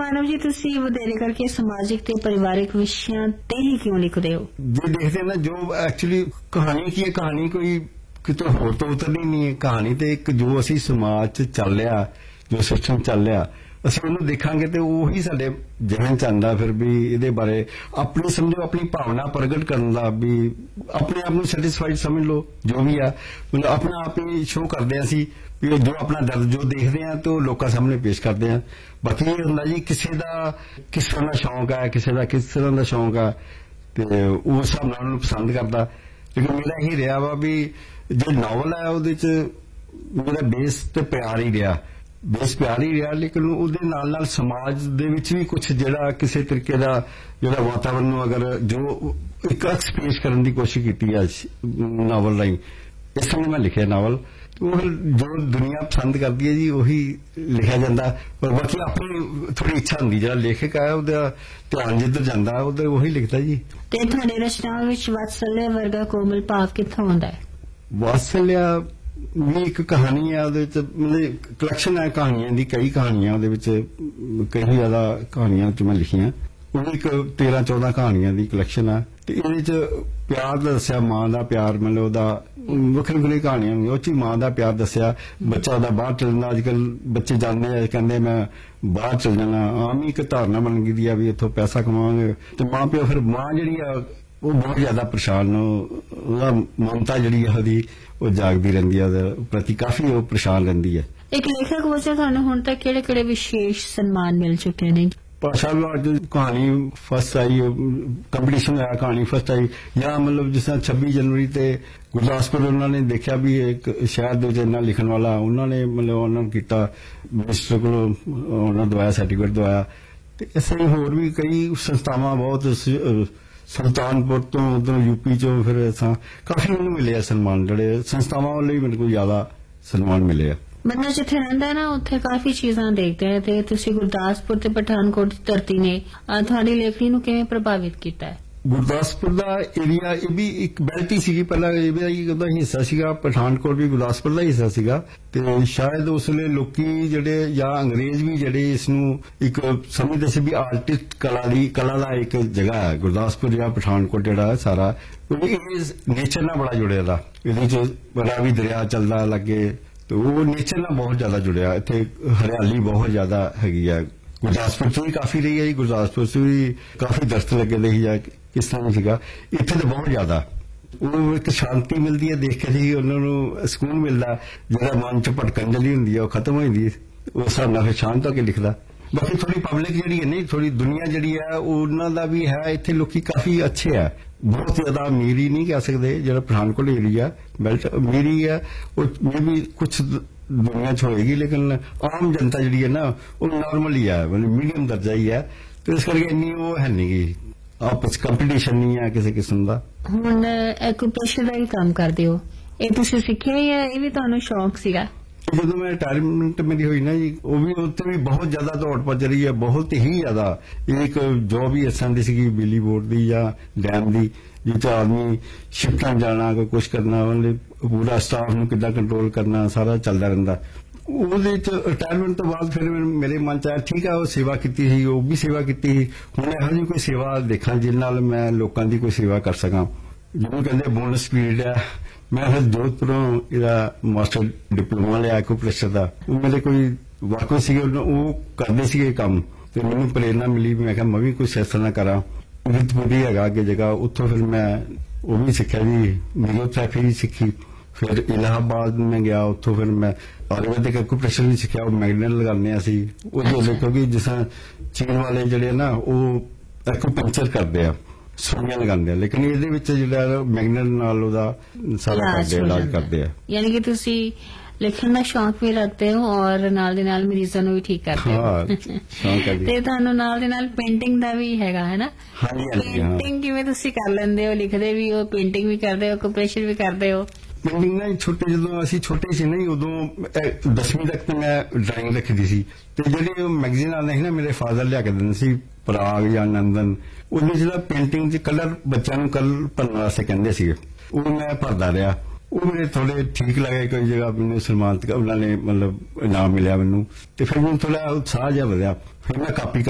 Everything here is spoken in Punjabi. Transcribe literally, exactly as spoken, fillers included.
ਮਾਨਵ ਜੀ ਤੁਸੀਂ ਵਧੇਰੇ ਕਰਕੇ ਸਮਾਜਿਕ ਤੇ ਪਰਿਵਾਰਿਕ ਵਿਸ਼ਿਆਂ ਤੇ ਹੀ ਕਿਉਂ ਲਿਖਦੇ ਹੋ? ਜੇ ਦੇਖਦੇ ਨਾ ਜੋ ਐਕਚੁਅਲੀ ਕਹਾਣੀ ਕੀ ਹੈ, ਕਹਾਣੀ ਕੋਈ ਕਿਤੇ ਹੋਰ ਤੋਂ ਉਤਰਨੀ ਨਹੀਂ ਹੈ। ਕਹਾਣੀ ਤੇ ਇੱਕ ਜੋ ਅਸੀਂ ਸਮਾਜ 'ਚ ਚੱਲ ਰਿਹਾ, ਜੋ ਸਿਸਟਮ ਚੱਲ ਰਿਹਾ, ਅਸੀਂ ਉਹਨੂੰ ਦੇਖਾਂਗੇ ਤੇ ਉਹੀ ਸਾਡੇ ਜ਼ਿਹਨ 'ਚ ਆਉਂਦਾ ਫਿਰ ਵੀ ਇਹਦੇ ਬਾਰੇ ਆਪਣੀ ਸਮਝੋ, ਆਪਣੀ ਭਾਵਨਾ ਪ੍ਰਗਟ ਕਰਨ ਦਾ, ਵੀ ਆਪਣੇ ਆਪ ਨੂੰ ਸੈਟੀਸਫਾਈਡ ਸਮਝ ਲਓ ਜੋ ਵੀ ਆ, ਮਤਲਬ ਆਪਣਾ ਆਪ ਹੀ ਸ਼ੋਅ ਕਰਦੇ ਹਾਂ ਅਸੀਂ ਵੀ ਜੋ ਆਪਣਾ ਦਰਦ ਜੋ ਦੇਖਦੇ ਹਾਂ ਤੇ ਉਹ ਲੋਕਾਂ ਸਾਹਮਣੇ ਪੇਸ਼ ਕਰਦੇ ਹਾਂ। ਬਾਕੀ ਇਹ ਹੁੰਦਾ ਜੀ ਕਿਸੇ ਦਾ ਕਿਸ ਤਰ੍ਹਾਂ ਦਾ ਸ਼ੌਂਕ ਹੈ, ਕਿਸੇ ਦਾ ਕਿਸ ਤਰ੍ਹਾਂ ਦਾ ਸ਼ੌਂਕ ਆ, ਤੇ ਉਸ ਹਿਸਾਬ ਨਾਲ ਉਹਨੂੰ ਪਸੰਦ ਕਰਦਾ। ਲੇਕਿਨ ਮੇਰਾ ਇਹੀ ਰਿਹਾ ਵਾ ਵੀ ਜੋ ਨਾਵਲ ਹੈ ਉਹਦੇ 'ਚ ਮੇਰਾ ਬੇਸ ਤੇ ਪਿਆਰ ਹੀ ਰਿਹਾ, ਬੇਸ ਪਿਆਰ ਹੀ ਰਿਹਾ। ਲੇਕਿਨ ਉਹਦੇ ਨਾਲ ਨਾਲ ਸਮਾਜ ਦੇ ਵਿੱਚ ਵੀ ਕੁਝ ਜਿਹੜਾ ਕਿਸੇ ਤਰੀਕੇ ਦਾ ਜਿਹੜਾ ਵਾਤਾਵਰਨ ਨੂੰ ਅਗਰ ਜੋ ਇੱਕ ਅਕਸ ਪੇਸ਼ ਕਰਨ ਦੀ ਕੋਸ਼ਿਸ਼ ਕੀਤੀ ਹੈ ਨਾਵਲ ਰਾਹੀਂ, ਇਸ ਤਰ੍ਹਾਂ ਮੈਂ ਲਿਖਿਆ ਨਾਵਲ। ਉਹ ਜੋ ਦੁਨੀਆ ਪਸੰਦ ਕਰਦੀ ਹੈ ਜੀ ਉਹੀ ਲਿਖਿਆ ਜਾਂਦਾ, ਪਰ ਬਾਕੀ ਆਪਣੀ ਥੋੜੀ ਇੱਛਾ ਹੁੰਦੀ, ਜਿਹੜਾ ਲੇਖਕ ਹੈ ਉਹਦਾ ਧਿਆਨ ਜਿੱਧਰ ਜਾਂਦਾ ਉਧਰ ਉਹੀ ਲਿਖਦਾ ਜੀ। ਤੇ ਤੁਹਾਡੀ ਰਚਨਾਵਾਂ ਵਿੱਚ ਵਾਤਸല്ਯ ਵਰਗਾ ਕੋਮਲ ਭਾਵ ਕਿੱਥੋਂ ਆਉਂਦਾ ਹੈ? ਵਾਤਸല്ਯ ਵੀ ਇੱਕ ਕਹਾਣੀ ਹੈ, ਉਹਦੇ ਵਿੱਚ ਮਤਲਬ ਕਲੈਕਸ਼ਨ ਹੈ ਕਹਾਣੀਆਂ ਦੀ, ਕਈ ਕਹਾਣੀਆਂ ਉਹਦੇ ਵਿੱਚ, ਕਈ ਜ਼ਿਆਦਾ ਕਹਾਣੀਆਂ ਚ ਮੈਂ ਲਿਖੀਆਂ। ਉਹ ਇੱਕ ਤੇਰਾਂ ਚੌਦਾਂ ਕਹਾਣੀਆਂ ਦੀ ਕਲੈਕਸ਼ਨ ਹੈ ਤੇ ਇਹਦੇ ਚ ਪਿਆਰ ਦਾ ਦੱਸਿਆ, ਮਾਂ ਦਾ ਪਿਆਰ, ਮਤਲਬ ਉਹਦਾ ਵੱਖਰੀ ਵੱਖਰੀ ਕਹਾਣੀਆਂ ਉਹ ਚ ਮਾਂ ਦਾ ਪਿਆਰ ਦੱਸਿਆ। ਬੱਚਾ ਉਹਦਾ ਬਾਹਰ ਚੱਲ ਜਾਂਦਾ, ਅੱਜ ਕੱਲ ਬੱਚੇ ਜਾਂਦੇ ਆ ਕਹਿੰਦੇ ਮੈਂ ਬਾਹਰ ਚੱਲ ਜਾਣਾ, ਆਮ ਹੀ ਇੱਕ ਧਾਰਨਾ ਬਣ ਗਈ ਦੀ ਆ ਵੀ ਇੱਥੋਂ ਪੈਸਾ ਕਮਾਵਾਂਗੇ, ਤੇ ਮਾਂ ਪਿਓ ਫਿਰ ਮਾਂ ਜਿਹੜੀ ਆ ਉਹ ਬਹੁਤ ਜ਼ਿਆਦਾ ਪਰੇਸ਼ਾਨ, ਉਹਦਾ ਮਮਤਾ ਜਿਹੜੀ ਆ ਉਹਦੀ ਉਹ ਜਾਗਦੀ ਰਹਿੰਦੀ ਆ, ਉਹਦੇ ਪ੍ਰਤੀ ਕਾਫੀ ਉਹ ਪਰੇਸ਼ਾਨ ਰਹਿੰਦੀ ਹੈ। ਇੱਕ ਲੇਖਕ ਵਜੋਂ ਤੁਹਾਨੂੰ ਹੁਣ ਤੱਕ ਕਿਹੜੇ ਕਿਹੜੇ ਵਿਸ਼ੇਸ਼ ਸਨਮਾਨ ਮਿਲ ਚੁੱਕੇ ਨੇ? ਭਾਸ਼ਾ ਵਿਭਾਗ ਦੀ ਕਹਾਣੀ ਫਸਟ ਆਈ, ਕੰਪੀਟੀਸ਼ਨ ਹੋਇਆ ਕਹਾਣੀ ਫਸਟ ਆਈ, ਜਾਂ ਮਤਲਬ ਜਿਸ ਤਰ੍ਹਾਂ ਛੱਬੀ ਜਨਵਰੀ ਤੇ ਗੁਰਦਾਸਪੁਰ ਉਹਨਾਂ ਨੇ ਦੇਖਿਆ ਵੀ ਇੱਕ ਸ਼ਹਿਰ ਦੇ ਵਿੱਚ ਇੰਨਾ ਲਿਖਣ ਵਾਲਾ, ਉਹਨਾਂ ਨੇ ਮਤਲਬ ਉਹਨਾਂ ਨੂੰ ਕੀਤਾ, ਮਿਨਿਸਟਰ ਕੋਲੋਂ ਉਹਨਾਂ ਦਵਾਇਆ, ਸਰਟੀਫਿਕੇਟ ਦਵਾਇਆ। ਤੇ ਇਸੇ ਹੀ ਹੋਰ ਵੀ ਕਈ ਸੰਸਥਾਵਾਂ ਬਹੁਤ, ਸੁਲਤਾਨਪੁਰ ਤੋਂ ਉਧਰੋਂ ਯੂਪੀ ਚੋਂ ਫਿਰ ਅਸਾਂ ਕਾਫੀ ਮੈਨੂੰ ਮਿਲੇ ਆ ਸਨਮਾਨ, ਜਿਹੜੇ ਸੰਸਥਾਵਾਂ ਵੱਲੋਂ ਹੀ ਮੈਨੂੰ ਕੋਈ ਜ਼ਿਆਦਾ ਸਨਮਾਨ ਮਿਲੇ ਆ। ਬੰਦਾ ਜਿੱਥੇ ਰਹਿੰਦਾ ਨਾ ਉੱਥੇ ਕਾਫੀ ਚੀਜ਼ਾਂ ਦੇਖਦੇ ਹੈ, ਤੇ ਤੁਸੀਂ ਗੁਰਦਾਸਪੁਰ ਤੇ ਪਠਾਨਕੋਟ ਦੀ ਧਰਤੀ ਨੇ ਤੁਹਾਡੀ ਲੇਖਣੀ ਨੂੰ ਕਿਵੇਂ ਪ੍ਰਭਾਵਿਤ ਕੀਤਾ ਹੈ? ਗੁਰਦਾਸਪੁਰ ਦਾ ਏਰੀਆ ਇਹ ਵੀ ਇੱਕ ਬੈਲਟ ਹੀ ਸੀਗੀ, ਪਹਿਲਾਂ ਇਹ ਵੀ ਉਹਦਾ ਹਿੱਸਾ ਸੀਗਾ, ਪਠਾਨਕੋਟ ਵੀ ਗੁਰਦਾਸਪੁਰ ਦਾ ਹਿੱਸਾ ਸੀਗਾ। ਤੇ ਸ਼ਾਇਦ ਉਸ ਵੇਲੇ ਲੋਕੀ ਜਿਹੜੇ ਜਾਂ ਅੰਗਰੇਜ਼ ਵੀ ਜਿਹੜੇ ਇਸ ਨੂੰ ਇੱਕ ਸਮਝਦੇ ਸੀ ਵੀ ਆਰਟਿਸਟ ਕਲਾ ਦੀ ਕਲਾ ਦਾ ਇੱਕ ਜਗ੍ਹਾ ਹੈ ਗੁਰਦਾਸਪੁਰ ਜਾਂ ਪਠਾਨਕੋਟ ਜਿਹੜਾ ਸਾਰਾ, ਇਹ ਨੇਚਰ ਨਾਲ ਬੜਾ ਜੁੜਿਆ ਦਾ, ਇਹਦੇ ਚ ਬੜਾ ਵੀ ਦਰਿਆ ਚੱਲਦਾ ਲੱਗੇ, ਤੇ ਉਹ ਨੇਚਰ ਨਾਲ ਬਹੁਤ ਜ਼ਿਆਦਾ ਜੁੜਿਆ। ਇੱਥੇ ਹਰਿਆਲੀ ਬਹੁਤ ਜ਼ਿਆਦਾ ਹੈਗੀ ਆ, ਗੁਰਦਾਸਪੁਰ ਚ ਵੀ ਕਾਫੀ ਰਹੀ ਹੈ ਜੀ, ਗੁਰਦਾਸਪੁਰ ਚ ਵੀ ਕਾਫੀ ਦਰਖਤ ਲੱਗੇ ਦੇ ਸੀ ਜਾਂ ਕਿਸ ਤਰ੍ਹਾਂ ਸੀਗਾ, ਇੱਥੇ ਤਾਂ ਬਹੁਤ ਜ਼ਿਆਦਾ ਉਹ ਇੱਕ ਸ਼ਾਂਤੀ ਮਿਲਦੀ ਹੈ ਦੇਖ ਕੇ ਜੀ, ਉਹਨਾਂ ਨੂੰ ਸਕੂਨ ਮਿਲਦਾ, ਜਿਹੜਾ ਮਨ ਚ ਭਟਕਣ ਜਿਹੜੀ ਹੁੰਦੀ ਹੈ ਉਹ ਖਤਮ ਹੋ ਜਾਂਦੀ, ਉਸ ਹਿਸਾਬ ਨਾਲ ਫਿਰ ਸ਼ਾਂਤ ਹੋ ਕੇ ਲਿਖਦਾ। ਬਾਕੀ ਥੋੜੀ ਪਬਲਿਕ ਜਿਹੜੀ ਹੈ ਨਹੀਂ, ਥੋੜੀ ਦੁਨੀਆ ਜਿਹੜੀ ਹੈ ਉਹਨਾਂ ਦਾ ਵੀ ਹੈ, ਇੱਥੇ ਲੋਕੀ ਕਾਫੀ ਅੱਛੇ ਆ, ਬਹੁਤ ਜ਼ਿਆਦਾ ਅਮੀਰ ਹੀ ਨਹੀਂ ਕਹਿ ਸਕਦੇ, ਜਿਹੜਾ ਪਠਾਨਕੋਟ ਏਰੀਆ ਬੈਲਟ ਅਮੀਰੀ ਹੈ ਉਹ ਮੇ ਵੀ ਕੁਛ ਦੁਨੀਆ ਚ ਹੋਏਗੀ, ਲੇਕਿਨ ਆਮ ਜਨਤਾ ਜਿਹੜੀ ਹੈ ਨਾ ਉਹ ਨਾਰਮਲ ਹੀ ਹੈ, ਮਤਲਬ ਮੀਡੀਅਮ ਦਰਜਾ ਹੀ ਹੈ, ਤੇ ਇਸ ਕਰਕੇ ਇੰਨੀ ਉਹ ਹੈ ਨਹੀਂ ਗੀ, ਆਪਸ ਕੰਪੀਟੀਸ਼ਨ ਨਹੀਂ ਹੈ ਕਿਸੇ ਕਿਸਮ ਦਾ। ਹੁਣ ਐਕੂਪੇਸ਼ਨ ਦਾ ਹੀ ਕੰਮ ਕਰਦੇ ਹੋ, ਇਹ ਤੁਸੀਂ ਸਿੱਖਿਆ ਜਾਂ ਇਹ ਵੀ ਤੁਹਾਨੂੰ ਸ਼ੌਕ ਸੀਗਾ? ਜਦੋਂ ਮੈਂ ਰਿਟਾਇਰਮੈਂਟ ਮੇਰੀ ਹੋਈ ਨਾ ਜੀ, ਉਹ ਵੀ ਉੱਥੇ ਵੀ ਬਹੁਤ ਜ਼ਿਆਦਾ ਦੌੜ ਭੱਜ ਰਹੀ ਹੈ, ਬਹੁਤ ਹੀ ਜ਼ਿਆਦਾ। ਇੱਕ ਜੋਬ ਹੀ ਇਸ ਤਰ੍ਹਾਂ ਦੀ ਸੀਗੀ ਬਿਜਲੀ ਬੋਰਡ ਦੀ ਜਾਂ ਡੈਮ ਦੀ, ਜਿੱਥੇ ਆਦਮੀ ਸ਼ਿਫਟਾਂ ਜਾਣਾ, ਕੋਈ ਕੁਛ ਕਰਨਾ, ਉਹਨੇ ਪੂਰਾ ਸਟਾਫ ਨੂੰ ਕਿੱਦਾਂ ਕੰਟਰੋਲ ਕਰਨਾ, ਸਾਰਾ ਚੱਲਦਾ ਰਹਿੰਦਾ। ਉਹਦੇ ਚ ਰਿਟਾਇਰਮੈਂਟ ਤੋਂ ਬਾਅਦ ਫਿਰ ਮੇਰੇ ਮਨ ਚ ਆਇਆ ਠੀਕ ਆ, ਉਹ ਸੇਵਾ ਕੀਤੀ ਸੀ, ਉਹ ਵੀ ਸੇਵਾ ਕੀਤੀ ਸੀ, ਹੁਣ ਇਹੋ ਜਿਹੀ ਕੋਈ ਸੇਵਾ ਦੇਖਾਂ ਜਿਸ ਨਾਲ ਮੈਂ ਲੋਕਾਂ ਦੀ ਕੋਈ ਸੇਵਾ ਕਰ ਸਕਾਂ। ਜਿਹਨੂੰ ਕਹਿੰਦੇ ਬੋਨਸ ਪੀਰੀਅਡ ਹੈ, ਮੈਂ ਫਿਰ ਜੋਧਪੁਰੋਂ ਇਹਦਾ ਮਾਸਟਰ ਡਿਪਲੋਮਾ ਲਿਆ ਐਕੂਪ੍ਰੈਸ਼ਰ ਦਾ, ਉਹ ਮੇਰੇ ਕੋਈ ਵਾਕਫ ਸੀਗੇ, ਉਹ ਕਰਦੇ ਸੀਗੇ ਕੰਮ, ਤੇ ਮੈਨੂੰ ਪ੍ਰੇਰਨਾ ਮਿਲੀ, ਮੈਂ ਕਿਹਾ ਮੈਂ ਵੀ ਕੁਛ ਇਸ ਤਰ੍ਹਾਂ ਕਰਾਂ। ਵਿਦਪੁਰੀ ਹੈਗਾ ਅੱਗੇ ਜਗ੍ਹਾ, ਉੱਥੋਂ ਫਿਰ ਮੈਂ ਉਹ ਵੀ ਸਿੱਖਿਆ ਜੀ, ਮੀਜ਼ੋਥੈਰੇਪੀ ਵੀ ਸਿੱਖੀ। ਫਿਰ ਇਲਾਹਾਬਾਦ ਮੈਂ ਗਿਆ, ਉੱਥੋਂ ਫਿਰ ਮੈਂ ਆਯੁਰਵੈਦਿਕ ਐਕੂਪ੍ਰੈਸ਼ਰ ਵੀ ਸਿੱਖਿਆ, ਉਹ ਮੈਗਨੇਟ ਲਗਾਉਂਦੇ ਅਸੀਂ ਉਹ, ਕਿਉਂਕਿ ਜਿਸ ਤਰ੍ਹਾਂ ਚੀਨ ਵਾਲੇ ਜਿਹੜੇ ਨਾ ਉਹ ਐਕੂਪੰਕਚਰ ਕਰਦੇ ਆ, ਸੂਈਆਂ ਲਗਾਉਂਦੇ ਆ, ਲੇਕਿਨ ਇਹਦੇ ਵਿੱਚ ਜਿਹੜਾ ਮੈਗਨੇਟ ਨਾਲ ਉਹਦਾ ਸਾਰਾ ਕਰਦੇ ਆ, ਇਲਾਜ ਕਰਦੇ ਆ। ਯਾਨੀ ਕਿ ਤੁਸੀਂ ਲਿਖਣ ਦਾ ਸ਼ੌਂਕ ਵੀ ਰੱਖਦੇ ਹੋ ਔਰ ਨਾਲ ਦੇ ਨਾਲ ਮਰੀਜ਼ਾਂ ਨੂੰ ਵੀ ਠੀਕ ਕਰਦੇ ਹੋ। ਤੇ ਤੁਹਾਨੂੰ ਨਾਲ ਦੇ ਨਾਲ ਪੇਂਟਿੰਗ ਦਾ ਵੀ ਹੈਗਾ ਹੈ ਨਾ? ਪੇਂਟਿੰਗ ਕਿਵੇਂ ਤੁਸੀਂ ਕਰ ਲੈਂਦੇ ਹੋ? ਲਿਖਦੇ ਵੀ ਹੋ, ਪੇਂਟਿੰਗ ਵੀ ਕਰਦੇ ਹੋ, ਐਕੂਪ੍ਰੈਸ਼ਰ ਵੀ ਕਰਦੇ ਹੋ? ਪੇਂਟਿੰਗ ਨਾ ਛੋਟੇ, ਜਦੋਂ ਅਸੀਂ ਛੋਟੇ ਸੀ ਨਾ ਉਦੋਂ ਦਸਵੀਂ ਤੱਕ ਤੇ ਮੈਂ ਡਰਾਇੰਗ ਰੱਖਦੀ ਸੀ, ਤੇ ਜਿਹੜੇ ਮੈਗਜ਼ੀਨ ਆਉਂਦੇ ਸੀ ਨਾ ਮੇਰੇ ਫਾਦਰ ਲਿਆ ਕੇ ਦਿੰਦੇ ਸੀ, ਪਰਾਗ ਜਾਂ ਨੰਦਨ, ਉਹਦੇ ਜਿਹੜਾ ਪੇਂਟਿੰਗ ਚ ਕਲਰ ਬੱਚਿਆਂ ਨੂੰ ਕਲਰ ਭਰਨ ਵਾਸਤੇ ਕਹਿੰਦੇ ਸੀਗੇ, ਉਹ ਮੈਂ ਭਰਦਾ ਰਿਹਾ। ਉਹ ਮੇਰੇ ਥੋੜੇ ਠੀਕ ਲੱਗੇ, ਕੋਈ ਜਗ੍ਹਾ ਮੈਨੂੰ ਸਨਮਾਨਿਤ ਉਹਨਾਂ ਨੇ ਮਤਲਬ ਇਨਾਮ ਮਿਲਿਆ ਮੈਨੂੰ, ਤੇ ਫਿਰ ਮੈਨੂੰ ਥੋੜਾ ਉਤਸ਼ਾਹ ਜਿਹਾ ਵਧਿਆ, ਫਿਰ ਮੈਂ ਕਾਪੀ